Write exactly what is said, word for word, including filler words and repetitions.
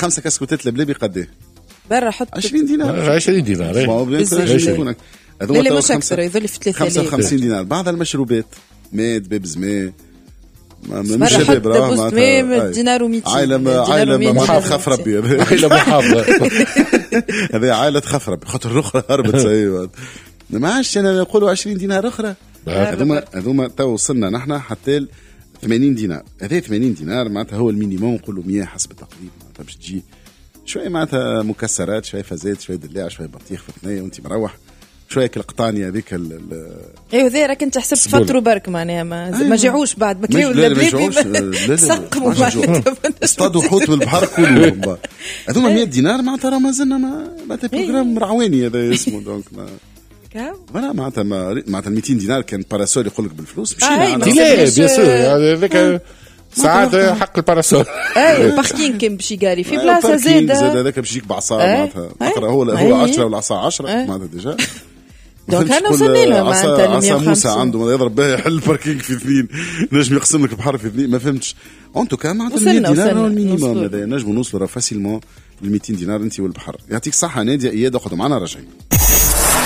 خمسة كاسكوتات لبلابي قديه برا حط عشرين دينار عشرين دينار هذوما لا مش أكثر يظل في ثلاثة خمسة وخمسين دينار. بعض المشروبات ماء بيبز ماء من شباب راه ماء دينار ومئتين عائلة عائلة ما خاف ربي عائلة محافظة هذه عائلة خاف ربي خاطر الأخرى هربت سيئة ما عادش أنا نقولوا عشرين دينار أخرى هذوما هذوما تو وصلنا نحن حتى ثمانين دينار. هذا ثمانين دينار معناتها هو المينيموم نقولوا مية حسب التقريب معناتها باش تجي شوية معناتها مكسرات شوية فازات شوية دلاع شوية بطيخ في الثنية وانت مروح شوية كالقطانية هذيك ال ايوه ذي راك انت حسبت فطروا برك معناها ما أيوة. ما جاعوش بعد ما كلاو البلابي سقموا اصطادوا حوت بالبحر كلهم هذوما مية دينار معناتها راه مازلنا ما معناتها بروغرام رواني هذا اسمه دونك ما ولا معناتها معناتها مئتين دينار كان باراسول يقول لك بالفلوس مشينا لا بيان سور هذاك ساعات حق الباراسول اي الباركينغ كان باش يقاري في بلاصه زاده زاد هذاك باش يجيك بعصا معناتها خاطر هو هو عشرة ولا عصا عشرة معناتها ديجا دونك انا وصلنا لها معناتها عصا موسى عنده يضرب به يحل الباركينغ في اثنين نجم يقسم لك البحر في اثنين ما فهمتش انتو كان معناتها مية دينار المينيموم هذا نجموا نوصلوا فاسيلمون ل مئتين دينار انت والبحر. يعطيك الصحه ناديه اياد اخذوا معنا راجعين.